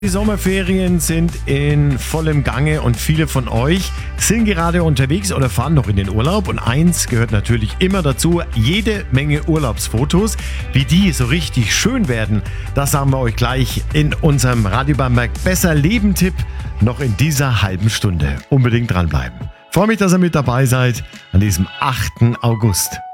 Die Sommerferien sind in vollem Gange und viele von euch sind gerade unterwegs oder fahren noch in den Urlaub. Und eins gehört natürlich immer dazu, jede Menge Urlaubsfotos. Wie die so richtig schön werden, das sagen wir euch gleich in unserem Radio Bamberg Besser Leben Tipp noch in dieser halben Stunde. Unbedingt dranbleiben. Freue mich, dass ihr mit dabei seid an diesem 8. August.